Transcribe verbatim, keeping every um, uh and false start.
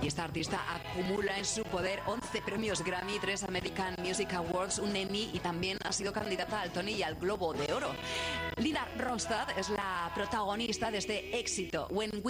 esta artista acumula en su poder once premios Grammy, tres American Music Awards, un Emmy y también ha sido candidata al Tony y al Globo de Oro. Lina Ronstadt es la protagonista de este éxito, When We